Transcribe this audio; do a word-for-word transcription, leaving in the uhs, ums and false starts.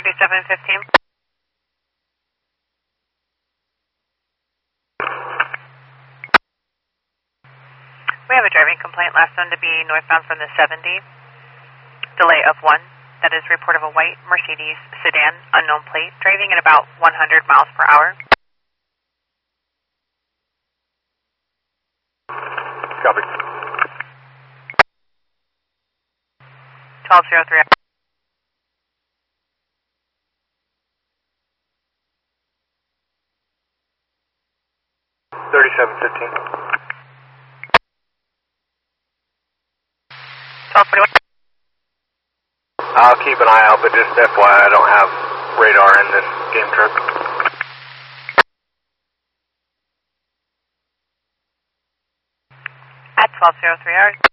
two seven one five. We have a driving complaint, last known to be northbound from the seventy. Delay of one. That is report of a white Mercedes sedan, unknown plate, driving at about one hundred miles per hour. Copy. twelve oh three. thirty-seven fifteen. twelve forty-one. I'll keep an eye out, but just F Y I, I don't have radar in this game truck. At twelve oh three hours.